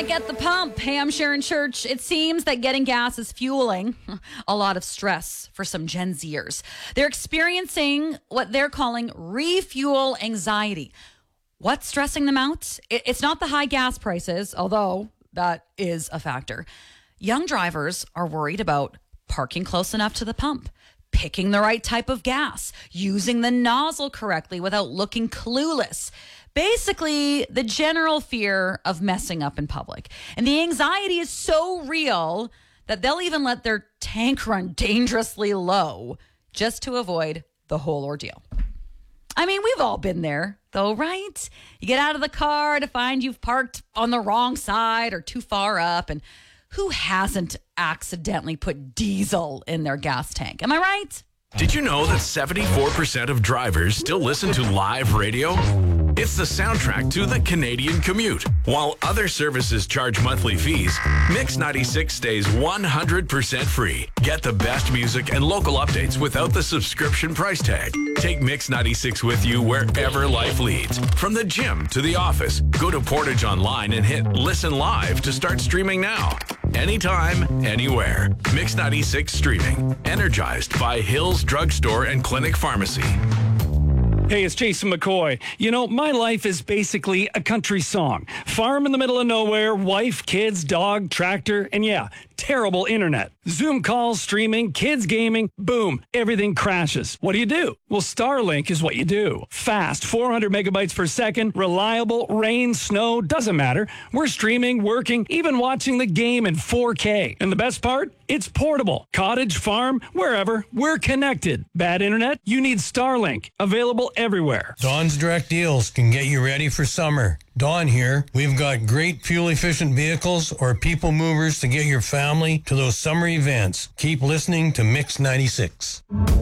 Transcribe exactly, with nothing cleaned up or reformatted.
panic at the pump. Hey, I'm Sharon Church. It seems that getting gas is fueling a lot of stress for some Gen Zers. They're experiencing what they're calling refuel anxiety. What's stressing them out? It's not the high gas prices, although that is a factor. Young drivers are worried about parking close enough to the pump, picking the right type of gas, using the nozzle correctly without looking clueless. Basically, the general fear of messing up in public. And the anxiety is so real that they'll even let their tank run dangerously low just to avoid the whole ordeal. I mean, we've all been there, though, right? You get out of the car to find you've parked on the wrong side or too far up, and who hasn't accidentally put diesel in their gas tank? Am I right? Did you know that seventy-four percent of drivers still listen to live radio? It's the soundtrack to the Canadian commute. While other services charge monthly fees, Mix ninety-six stays one hundred percent free. Get the best music and local updates without the subscription price tag. Take Mix ninety-six with you wherever life leads. From the gym to the office, go to Portage Online and hit Listen Live to start streaming now. Anytime, anywhere. Mix ninety-six streaming. Energized by Hills Drugstore and Clinic Pharmacy. Hey, it's Jason McCoy. You know, my life is basically a country song. Farm in the middle of nowhere, wife, kids, dog, tractor, and yeah, terrible internet. Zoom calls, streaming, kids gaming, boom, everything crashes. What do you do? Well, Starlink is what you do. Fast, four hundred megabytes per second, reliable, rain, snow, doesn't matter. We're streaming, working, even watching the game in four K. And the best part? It's portable. Cottage, farm, wherever, we're connected. Bad internet? You need Starlink. Available everywhere. Dawn's Direct Deals can get you ready for summer. Dawn here. We've got great fuel-efficient vehicles or people movers to get your family to those summer events. Keep listening to Mix ninety-six.